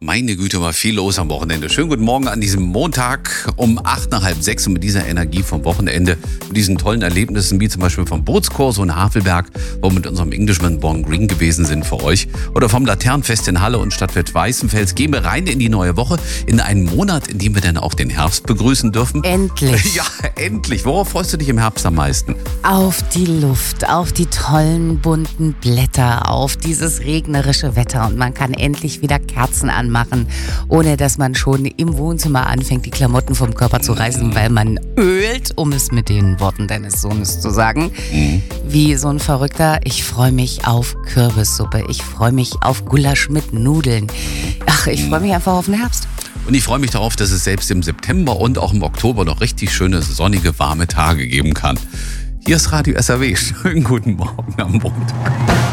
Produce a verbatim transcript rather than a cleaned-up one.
Meine Güte, war viel los am Wochenende. Schönen guten Morgen an diesem Montag um acht nach halb sechs und mit dieser Energie vom Wochenende, mit diesen tollen Erlebnissen, wie zum Beispiel vom Bootskurs in Havelberg, wo wir mit unserem Englishman Born Green gewesen sind für euch, oder vom Laternenfest in Halle und Stadtwelt Weißenfels, gehen wir rein in die neue Woche, in einen Monat, in dem wir dann auch den Herbst begrüßen dürfen. Endlich. Ja, endlich. Worauf freust du dich im Herbst am meisten? Auf die Luft, auf die tollen bunten Blätter, auf dieses regnerische Wetter und man kann endlich wieder Kerzen anmachen, ohne dass man schon im Wohnzimmer anfängt, die Klamotten vom Körper zu reißen, weil man ölt, um es mit den Worten deines Sohnes zu sagen. Mhm. Wie so ein Verrückter. Ich freue mich auf Kürbissuppe, ich freue mich auf Gulasch mit Nudeln. Ach, ich freue mich einfach auf den Herbst. Und ich freue mich darauf, dass es selbst im September und auch im Oktober noch richtig schöne, sonnige, warme Tage geben kann. Hier ist Radio S R W. Schönen guten Morgen am Montag.